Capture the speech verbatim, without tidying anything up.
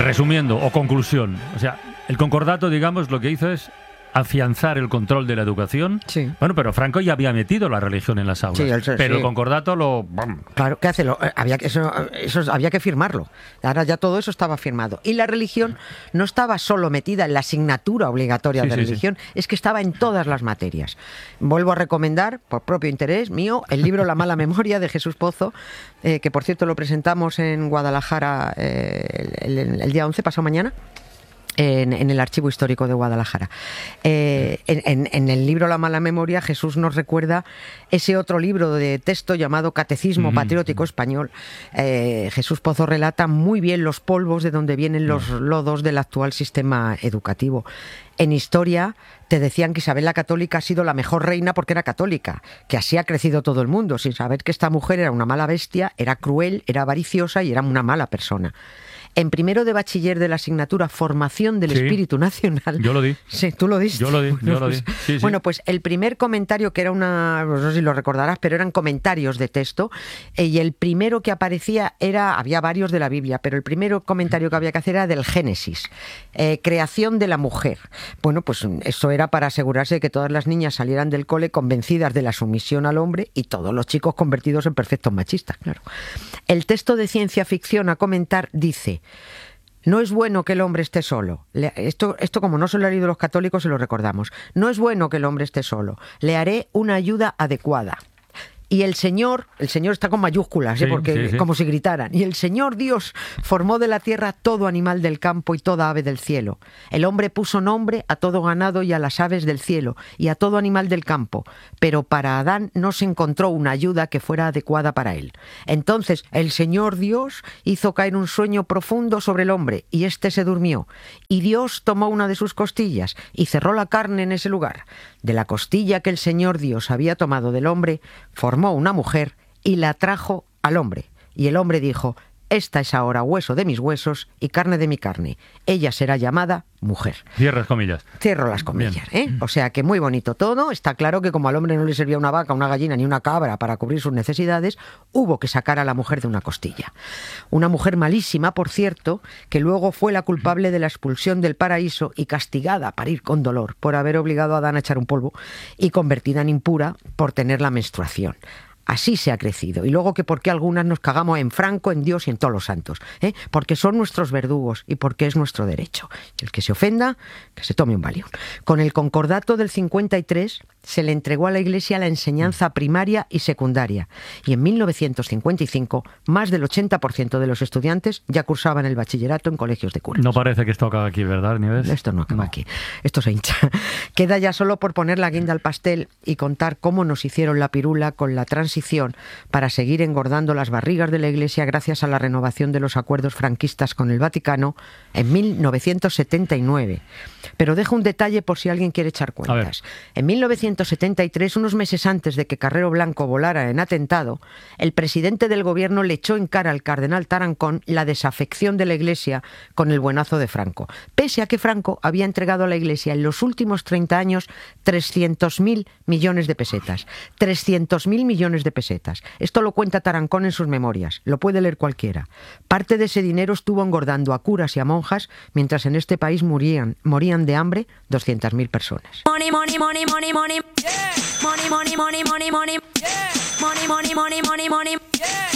Resumiendo, o conclusión, o sea, el concordato, digamos, lo que hizo es afianzar el control de la educación. Sí. Bueno, pero Franco ya había metido la religión en las aulas. Sí, el- pero sí. el concordato lo... ¡bam! Claro, ¿qué hace? Lo- eh, había, que- eso, eso había que firmarlo. Ahora ya todo eso estaba firmado. Y la religión no estaba solo metida en la asignatura obligatoria Sí, de sí, sí. religión, es que estaba en todas las materias. Vuelvo a recomendar, por propio interés mío, el libro La mala memoria de Jesús Pozo, eh, que por cierto lo presentamos en Guadalajara eh, el, el- el día once, pasado mañana. En, en el Archivo Histórico de Guadalajara. Eh, en, en- en el libro La mala memoria, Jesús nos recuerda ese otro libro de texto llamado Catecismo Ujú. Patriótico Español. Eh, Jesús Pozo relata muy bien los polvos de donde vienen los lodos del actual sistema educativo. En historia te decían que Isabel la Católica ha sido la mejor reina porque era católica, que así ha crecido todo el mundo, sin saber que esta mujer era una mala bestia, era cruel, era avariciosa y era una mala persona. En primero de bachiller de la asignatura Formación del Sí. Espíritu Nacional. Yo lo di. Sí, tú lo diste. Yo lo di, Bueno, yo lo di. pues- Sí, sí. Bueno, pues el primer comentario, que era una, no sé si lo recordarás, pero eran comentarios de texto, eh, y el primero que aparecía era, había varios de la Biblia, pero el primero comentario que había que hacer era del Génesis, eh, creación de la mujer. Bueno, pues eso era para asegurarse de que todas las niñas salieran del cole convencidas de la sumisión al hombre y todos los chicos convertidos en perfectos machistas, claro. El texto de ciencia ficción a comentar dice: no es bueno que el hombre esté solo. Le- Esto, esto como no se lo han leído los católicos, se lo recordamos. No es bueno que el hombre esté solo. Le haré una ayuda adecuada. Y el Señor, el Señor está con mayúsculas, ¿eh? Sí, Porque sí, sí. como si gritaran. Y el Señor Dios formó de la tierra todo animal del campo y toda ave del cielo. El hombre puso nombre a todo ganado y a las aves del cielo y a todo animal del campo. Pero para Adán no se encontró una ayuda que fuera adecuada para él. Entonces el Señor Dios hizo caer un sueño profundo sobre el hombre y éste se durmió. Y Dios tomó una de sus costillas y cerró la carne en ese lugar. De la costilla que el Señor Dios había tomado del hombre, formó una mujer y la trajo al hombre. Y el hombre dijo: esta es ahora hueso de mis huesos y carne de mi carne. Ella será llamada mujer. Cierras comillas. Cierro las comillas, ¿eh? O sea que muy bonito todo. Está claro que como al hombre no le servía una vaca, una gallina ni una cabra para cubrir sus necesidades, hubo que sacar a la mujer de una costilla. Una mujer malísima, por cierto, que luego fue la culpable de la expulsión del paraíso y castigada a parir con dolor por haber obligado a Adán a echar un polvo y convertida en impura por tener la menstruación. Así se ha crecido. Y luego que por qué algunas nos cagamos en Franco, en Dios y en todos los santos. ¿eh? Porque son nuestros verdugos y porque es nuestro derecho. El que se ofenda, que se tome un Valium. Con el concordato del cincuenta y tres se le entregó a la Iglesia la enseñanza primaria y secundaria. Y en mil novecientos cincuenta y cinco, más del ochenta por ciento de los estudiantes ya cursaban el bachillerato en colegios de curas. No parece que esto acaba aquí, ¿verdad, Nieves? Esto no acaba No. aquí. Esto se hincha. Queda ya solo por poner la guinda al pastel y contar cómo nos hicieron la pirula con la transición para seguir engordando las barrigas de la Iglesia gracias a la renovación de los acuerdos franquistas con el Vaticano en mil novecientos setenta y nueve. Pero dejo un detalle por si alguien quiere echar cuentas. En mil novecientos setenta y tres, unos meses antes de que Carrero Blanco volara en atentado, el presidente del gobierno le echó en cara al cardenal Tarancón la desafección de la Iglesia con el buenazo de Franco, pese a que Franco había entregado a la Iglesia en los últimos treinta años trescientos mil millones de pesetas. trescientos mil millones de pesetas. Esto lo cuenta Tarancón en sus memorias, lo puede leer cualquiera. Parte de ese dinero estuvo engordando a curas y a monjas, mientras en este país morían, morían de hambre doscientas mil personas. Money, money, money, money, money. Yeah. Money, money, money, money, money. Yeah. Money, money, money, money, money. Yeah.